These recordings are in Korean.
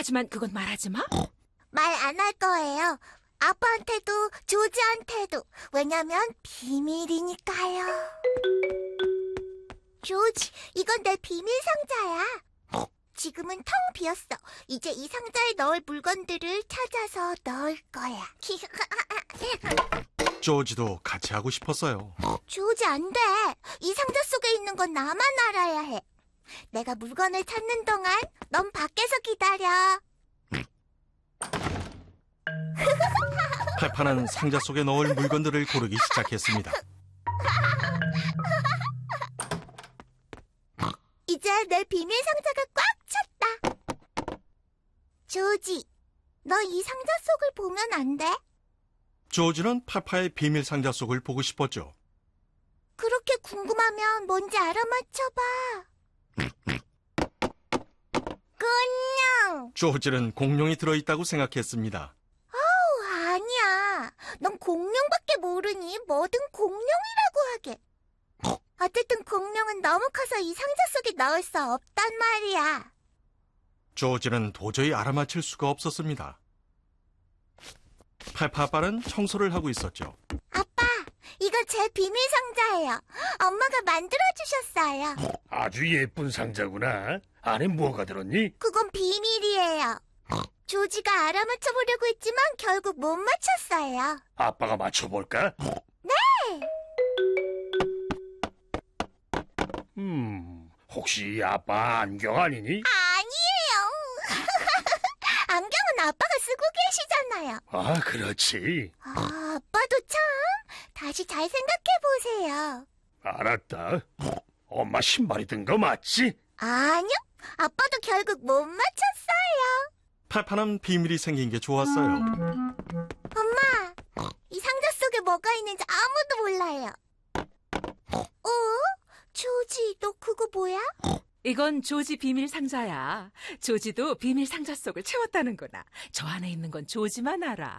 하지만 그건 말하지 마. 말 안 할 거예요. 아빠한테도 조지한테도. 왜냐면 비밀이니까요. 조지, 이건 내 비밀 상자야. 지금은 텅 비었어. 이제 이 상자에 넣을 물건들을 찾아서 넣을 거야. 조지도 같이 하고 싶었어요. 조지, 안 돼. 이 상자 속에 있는 건 나만 알아야 해. 내가 물건을 찾는 동안 넌 밖에서 기다려. 페파는 상자 속에 넣을 물건들을 고르기 시작했습니다. 이제 내 비밀 상자가 꽉 찼다. 조지, 너 이 상자 속을 보면 안 돼? 조지는 페파의 비밀 상자 속을 보고 싶었죠. 그렇게 궁금하면 뭔지 알아맞혀봐. 공룡! 조지는 공룡이 들어있다고 생각했습니다. 아니야. 넌 공룡밖에 모르니 뭐든 공룡이라고 하게. 어쨌든 공룡은 너무 커서 이 상자 속에 넣을 수 없단 말이야. 조지는 도저히 알아맞힐 수가 없었습니다. 페파 아빠는 청소를 하고 있었죠. 아빠, 이거 제 비밀 상자예요. 엄마가 만들어주셨어요. 아주 예쁜 상자구나. 안에 뭐가 들었니? 그건 비밀이에요. 조지가 알아맞혀보려고 했지만 결국 못 맞췄어요. 아빠가 맞춰볼까? 네! 혹시 아빠 안경 아니니? 아니에요. 안경은 아빠가 쓰고 계시잖아요. 아, 그렇지. 아빠도 참. 다시 잘 생각해보세요. 알았다. 엄마 신발이 든 거 맞지? 아니요. 아빠도 결국 못 맞췄어요. 페파는 비밀이 생긴 게 좋았어요. 엄마, 이 상자 속에 뭐가 있는지 아무도 몰라요. 조지, 너 그거 뭐야? 이건 조지 비밀 상자야. 조지도 비밀 상자 속을 채웠다는구나. 저 안에 있는 건 조지만 알아.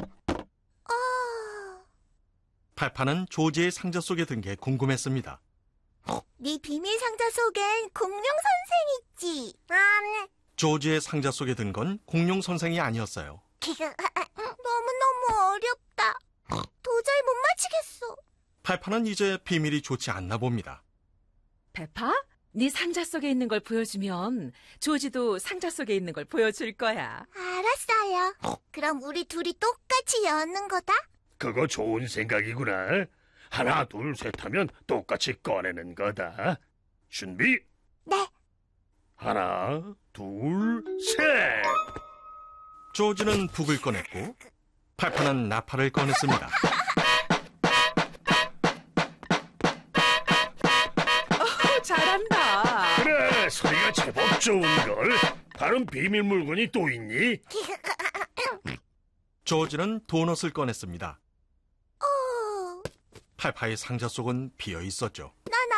페파는 조지의 상자 속에 든 게 궁금했습니다. 네 비밀 상자 속엔 공룡 선생 있지? 조지의 상자 속에 든 건 공룡 선생이 아니었어요. 너무너무 어렵다. 도저히 못 맞히겠어. 페파는 이제 비밀이 좋지 않나 봅니다. 페파, 네 상자 속에 있는 걸 보여주면 조지도 상자 속에 있는 걸 보여줄 거야. 알았어요. 그럼 우리 둘이 똑같이 여는 거다? 그거 좋은 생각이구나. 하나, 둘, 셋 하면 똑같이 꺼내는 거다. 준비? 네. 하나, 둘, 셋! 조지는 북을 꺼냈고 페파는 나팔을 꺼냈습니다. 잘한다. 그래, 소리가 제법 좋은걸. 다른 비밀 물건이 또 있니? 조지는 도넛을 꺼냈습니다. 페파의 상자 속은 비어 있었죠. 난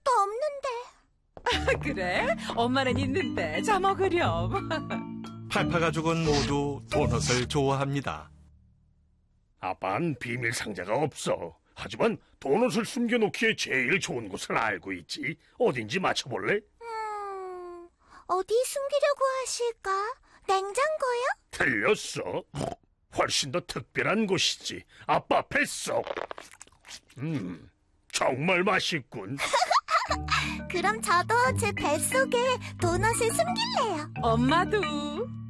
아무것도 없는데. 그래? 엄마는 있는데 자 먹으렴. 페파 가족은 모두 도넛을 좋아합니다. 아빠는 비밀 상자가 없어. 하지만 도넛을 숨겨놓기에 제일 좋은 곳을 알고 있지. 어딘지 맞춰볼래? 어디 숨기려고 하실까? 냉장고요? 틀렸어. 훨씬 더 특별한 곳이지. 아빠 뱃속. 정말 맛있군. 그럼 저도 제 뱃속에 도넛을 숨길래요. 엄마도.